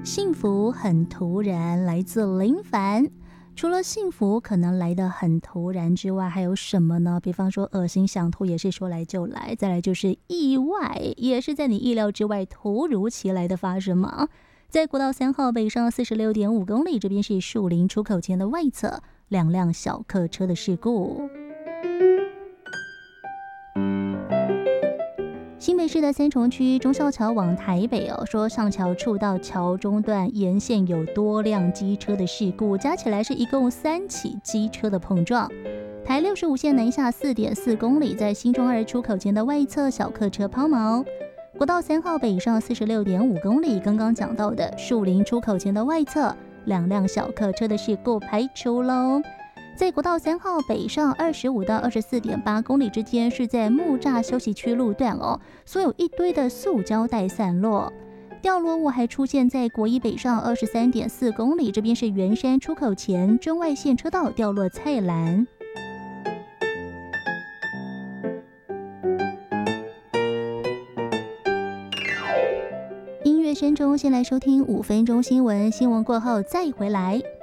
幸福很突然，来自林凡。除了幸福可能来得很突然之外，还有什么呢？比方说恶心想吐也是说来就来，再来就是意外，也是在你意料之外突如其来的发生嘛。在国道3号北上46.5公里，这边是树林出口前的外侧2辆小客车的事故。新北市的三重区忠孝桥往台北说上桥处到桥中段沿线有多辆机车的事故，加起来是一共3起机车的碰撞。台65线南下4.4公里，在新庄2出口前的外侧小客车抛锚。国道3号北上46.5公里，刚刚讲到的树林出口前的外侧2辆小客车的事故排除喽。在国道3号北上25到24.8公里之间，是在木栅休息区路段所有一堆的塑胶袋散落。掉落物还出现在国一北上23.4公里，这边是圆山出口前中外线车道掉落菜篮。音乐声中，先来收听5分钟新闻，新闻过后再回来。